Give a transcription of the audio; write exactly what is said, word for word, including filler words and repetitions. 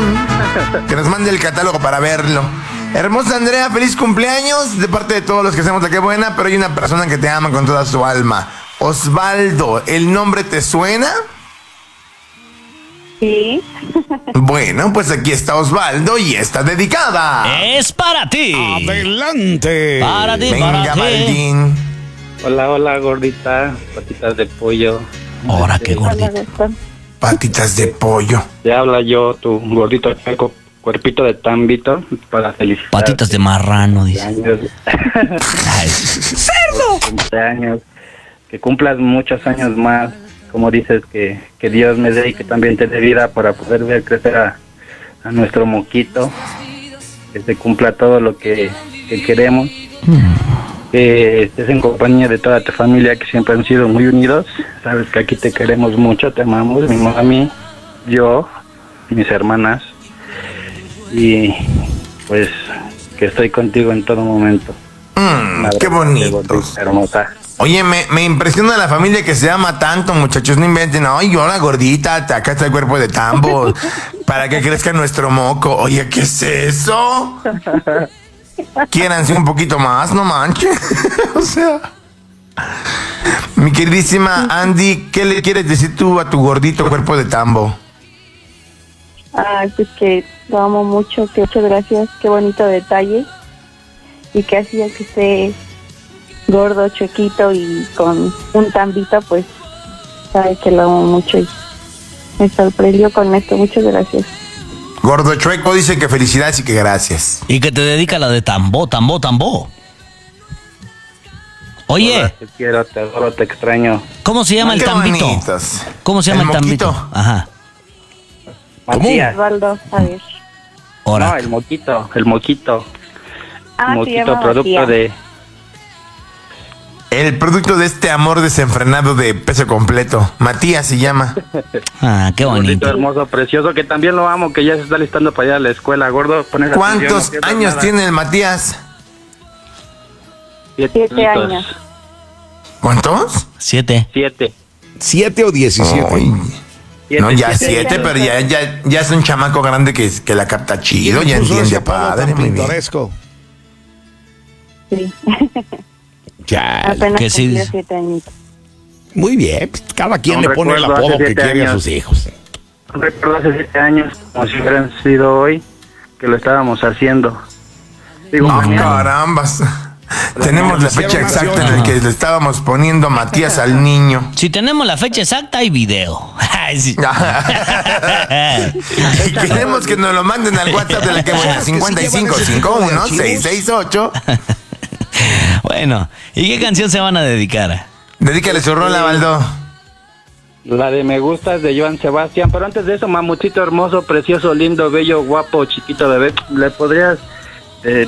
Que nos mande el catálogo para verlo. Hermosa Andrea, feliz cumpleaños de parte de todos los que hacemos La Qué Buena, pero hay una persona que te ama con toda su alma. Osvaldo, ¿el nombre te suena? Sí. Bueno, pues aquí está Osvaldo y está dedicada. Es para ti. Adelante. Para ti, Venga, para ti. Maldín. Hola, hola, gordita, patitas de pollo. Ahora qué gordito. Patitas de pollo. Te habla yo, tu gordito chueco, cuerpito de tambito, para felicitar. Patitas de marrano, dice. Años. Ay, ¡Cerdo! Cumpleaños. Que cumplas muchos años más. Como dices, que, que Dios me dé y que también te dé vida para poder ver crecer a, a nuestro moquito. Que se cumpla todo lo que, que queremos. Que estés en compañía de toda tu familia, que siempre han sido muy unidos. Sabes que aquí te queremos mucho, te amamos, mi mami, yo, mis hermanas. Y pues que estoy contigo en todo momento. Mm, Madre, qué bonito. Hermosa. Oye, me, me impresiona la familia que se ama tanto, muchachos. No inventen. Ay, hola, gordita, acá está el cuerpo de tambo. Para que crezca nuestro moco. Oye, ¿qué es eso? Quiéranse un poquito más, no manches. O sea. Mi queridísima Andy, ¿qué le quieres decir tú a tu gordito cuerpo de tambo? Ay, pues que lo amo mucho, que muchas gracias, qué bonito detalle. Y que así el que esté gordo, chuequito y con un tambito, pues sabe que lo amo mucho y me sorprendió con esto. Muchas gracias. Gordo chueco dice que felicidades y que gracias. y que te dedica la de tambo, tambo, tambo. Oye, Hola, te quiero, te adoro, te extraño. ¿cómo se llama el Qué tambito? bonitos. ¿Cómo se llama el, ¿El tambito? moquito? Ajá. Matías. Osvaldo, a ver. Ahora. No, el moquito, el moquito. Ah, se moquito, llama producto Matías. de... El producto de este amor desenfrenado de peso completo. Matías se llama. Ah, qué Gordito bonito. hermoso, precioso, que también lo amo, que ya se está listando para ir a la escuela, gordo. Pones atención, ¿Cuántos no pierdas años nada. tiene el Matías? Siete, Siete años. ¿Cuántos? Siete. Siete. ¿Siete o diecisiete? Ay, Siete, no, ya siete. siete, pero ya, ya, ya es un chamaco grande que, que la capta chido, ya Puso ese entiende apodo padre, tan muy bien. pintoresco. Sí. Chale. Apenas que sí. cumplió siete añitos. Muy bien, pues, cada quien No le pone el recuerdo apodo hace que siete quiere a años. sus hijos. Recuerdo hace siete años, como si hubieran sido hoy, que lo estábamos haciendo. Digo, Ah, mañana. carambas. Tenemos la fecha Hicieron exacta en nación. la que le estábamos poniendo Matías al niño. Si tenemos la fecha exacta, hay video. Ay, sí. Y queremos que nos lo manden al WhatsApp de La Qué Buena, cincuenta y cinco cincuenta y uno seiscientos sesenta y ocho. Bueno, ¿y qué canción se van a dedicar? Dedícale su rola, Baldo. La de Me Gustas de Joan Sebastián. Pero antes de eso, mamuchito hermoso, precioso, lindo, bello, guapo, chiquito bebé, ¿le podrías eh,